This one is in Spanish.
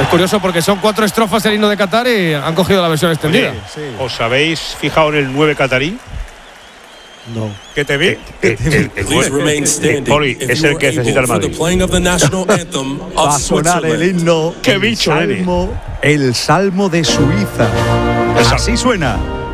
Es curioso porque son 4 estrofas del himno de Qatar y han cogido la versión extendida. Oye, sí. ¿Os habéis fijado en el 9 catarí? No. ¿Qué te vi? El 9. Poli, es el que necesita el Madrid. Va a sonar el himno. ¡Qué bicho eres! El Salmo de Suiza. Así suena.